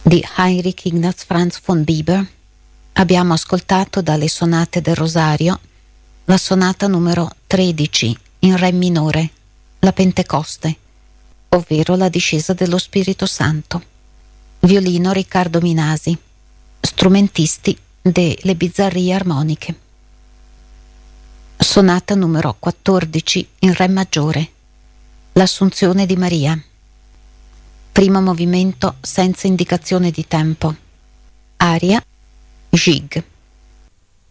di Heinrich Ignaz Franz von Bieber abbiamo ascoltato dalle sonate del Rosario la sonata numero 13 in Re minore, la Pentecoste, ovvero la discesa dello Spirito Santo. Violino Riccardo Minasi, strumentisti delle Bizzarrie Armoniche. Sonata numero 14 in Re maggiore, l'Assunzione di Maria. Primo movimento senza indicazione di tempo. Aria Gig.